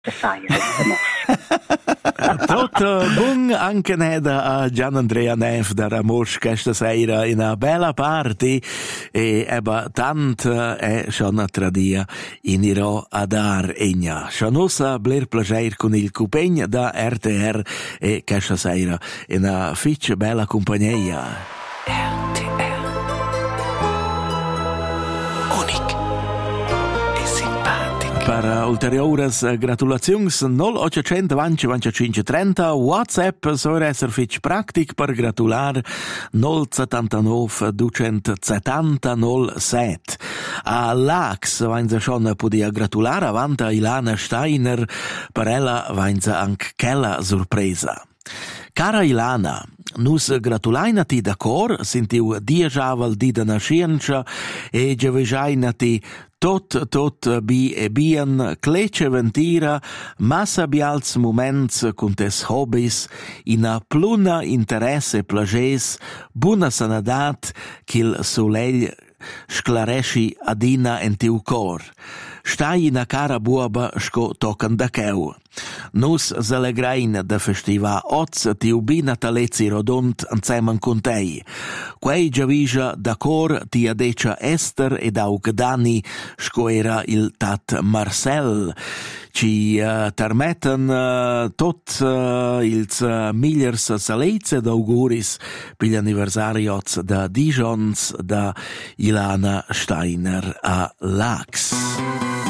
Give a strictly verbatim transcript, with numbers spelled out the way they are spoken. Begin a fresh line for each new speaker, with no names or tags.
Saira,
Tot bun anche neda a Gian Andrea Neff da Ramosch questa sera in una bella party e eba tant è schon tradia in iro a dar egna. Shanosa bler plager con il cupegn da R T R e questa sera in una fitch bella compagnia. R T R Unic e simpatico. Per ulteriores gratulazions null ottocento venti venticinque trenta WhatsApp sur esser fitch practic per gratular null settantanove duecentosettanta null set. A Lax vainza schon podia gratular avanta Ilana Steiner, per ella vainza anche quella sorpresa. Cara Ilana, nus gratulainati da cor, sentiu diesaval di da nascienza e gevejainati tot tot bi e bien, clece ventira, massa bials moments con tes hobbies, in a pluna interesse plages, buna sanadat, qu'il soleil sclaresci adina en tiu cor. Stai in a cara buoba sco tocan da cheu. Nus s'allegrain da festiva oz tiu bi natalezi rodont anseman con tei. Quei giaviscia da cor ti adecia Esther ed aug Dani sco era il tat Marcel. Ci uh, termeten uh, tot uh, ils uh, migliors salezze d'auguris per gli anniversarioz da Dijons da Ilana Steiner a Lax.